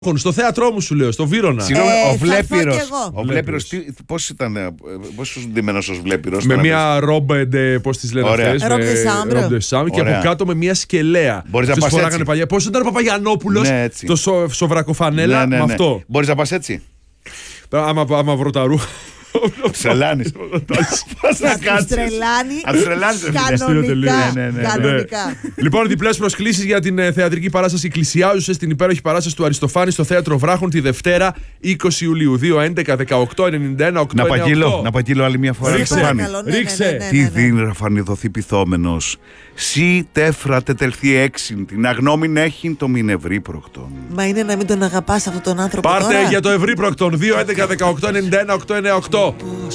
Στο θέατρό μου σου λέω, στο Βύρωνα. Συγγνώμη, ο θα Βλέπυρος. έρθω κι εγώ. Ο Βλέπυρος, πώς ήταν, πόσο ντυμένος ως Βλέπυρος. Με μια ρόμπε, πώς τις λένε Ωραία. αυτές. Robe de chambre. Robe de chambre και Ωραία. από κάτω με μια σκελέα. Μπορείς να Τους πας φοράγανε έτσι. παλιά. Πώς ήταν ο Παπαγιαννόπουλος, Ναι, έτσι. το σοβρακοφανέλα με αυτό. Μπορείς να πας έτσι. Άμα βρω τα ρούχα. Τρελάνεις. Πώς να Θα τους κάτσεις. τρελάνει Θα τους τρελάνεις, ρε φίλε. κανονικά. Ναι, ναι, ναι. Κανονικά. Λοιπόν, διπλές προσκλήσεις για την θεατρική παράσταση Εκκλησιάζουσες στην υπέροχη παράσταση του Αριστοφάνη στο Θέατρο Βράχων τη Δευτέρα 20 Ιουλίου. 2, 11, 18, 91, 8, Να παγγείλω άλλη μια φορά. Ρίξε. το φάνη. Παρακαλώ, ναι, Ρίξε. ναι, ναι, ναι, Τι ναι. δίνει φανιδοθεί πυθόμενος. Σι τέφρα τετελθεί έξιν. Την αγνώμην έχειν το μην ευρύπροκτον. Μα είναι να μην τον αγαπάς αυτόν τον άνθρωπο Πάρτε τώρα. για το Ευρύπροκτον 2, 11, 18, 91, 8, 98.